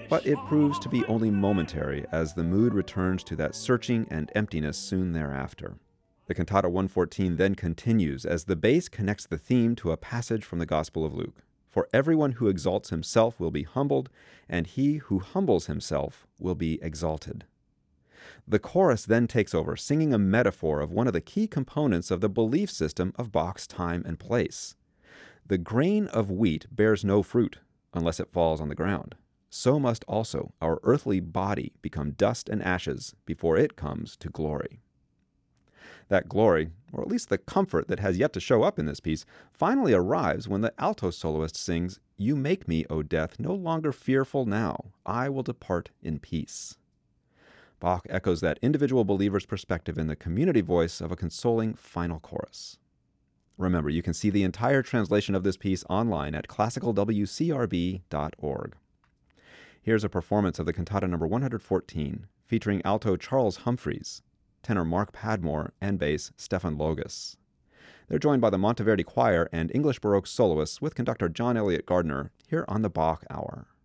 But it proves to be only momentary as the mood returns to that searching and emptiness soon thereafter. The Cantata 114 then continues as the bass connects the theme to a passage from the Gospel of Luke. For everyone who exalts himself will be humbled, and he who humbles himself will be exalted. The chorus then takes over, singing a metaphor of one of the key components of the belief system of Bach's time and place. The grain of wheat bears no fruit unless it falls on the ground. So must also our earthly body become dust and ashes before it comes to glory. That glory, or at least the comfort that has yet to show up in this piece, finally arrives when the alto soloist sings, "You make me, O death, no longer fearful now. I will depart in peace." Bach echoes that individual believer's perspective in the community voice of a consoling final chorus. Remember, you can see the entire translation of this piece online at classicalwcrb.org. Here's a performance of the Cantata number 114, featuring alto Charles Humphreys, tenor Mark Padmore, and bass Stefan Logus. They're joined by the Monteverdi Choir and English Baroque soloists with conductor John Elliott Gardner here on the Bach Hour.